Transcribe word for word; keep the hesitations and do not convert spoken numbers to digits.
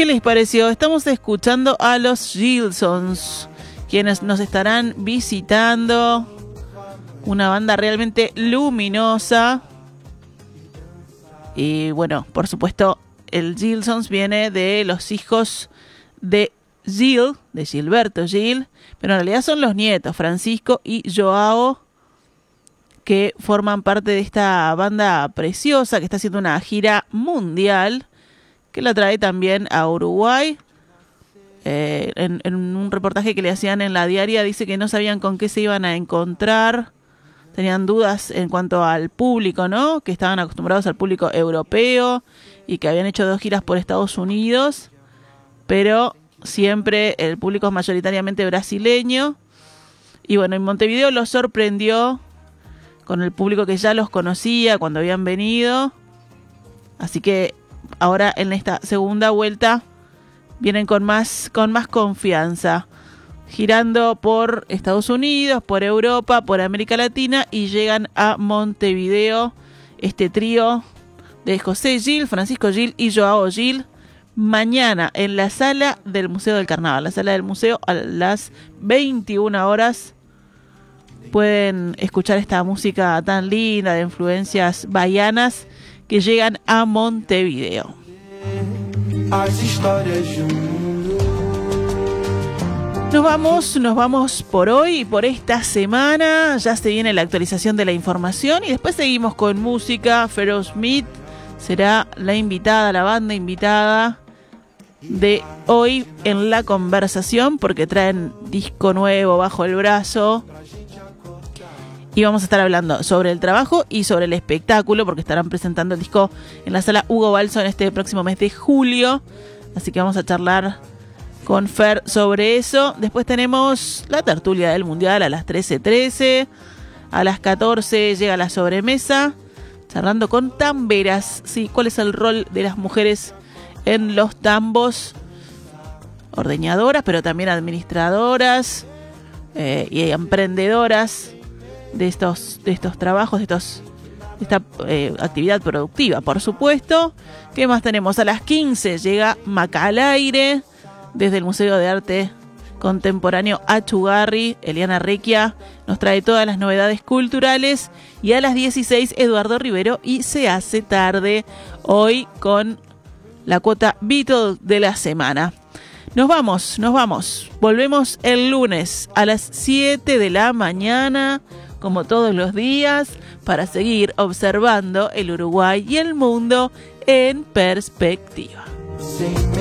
¿Qué les pareció? Estamos escuchando a los Gilsons, quienes nos estarán visitando. Una banda realmente luminosa. Y bueno, por supuesto, el Gilsons viene de los hijos de Gil, de Gilberto Gil, pero en realidad son los nietos, Francisco y Joao, que forman parte de esta banda preciosa que está haciendo una gira mundial, que la trae también a Uruguay. Eh, en, en un reportaje que le hacían en La Diaria dice que no sabían con qué se iban a encontrar. Tenían dudas en cuanto al público, ¿no? Que estaban acostumbrados al público europeo y que habían hecho dos giras por Estados Unidos, pero siempre el público es mayoritariamente brasileño. Y bueno, en Montevideo los sorprendió con el público que ya los conocía cuando habían venido. Así que ahora en esta segunda vuelta vienen con más, con más confianza, girando por Estados Unidos, por Europa, por América Latina, y llegan a Montevideo este trío de José Gil, Francisco Gil y Joao Gil, mañana en la sala del Museo del Carnaval, la sala del museo a las veintiuna horas. Pueden escuchar esta música tan linda de influencias baianas que llegan a Montevideo. Nos vamos, nos vamos por hoy y por esta semana. Ya se viene la actualización de la información y después seguimos con música. Ferrosmith será la invitada, la banda invitada de hoy en la conversación, porque traen disco nuevo bajo el brazo. Y vamos a estar hablando sobre el trabajo y sobre el espectáculo, porque estarán presentando el disco en la sala Hugo Balso en este próximo mes de julio. Así que vamos a charlar con Fer sobre eso. Después tenemos la tertulia del Mundial a las trece trece. A las catorce llega la sobremesa, charlando con tamberas. Sí, ¿cuál es el rol de las mujeres en los tambos? Ordeñadoras, pero también administradoras eh, y emprendedoras de estos, de estos trabajos, de estos, de esta eh, actividad productiva, por supuesto. ¿Qué más tenemos? A las quince llega Maca al aire desde el Museo de Arte Contemporáneo Achugarri. Eliana Requia nos trae todas las novedades culturales. Y a las dieciséis Eduardo Rivero y Se hace tarde, hoy con la cuota Beatle de la semana. Nos vamos, nos vamos. Volvemos el lunes a las siete de la mañana, como todos los días, para seguir observando el Uruguay y el mundo en perspectiva. Sí.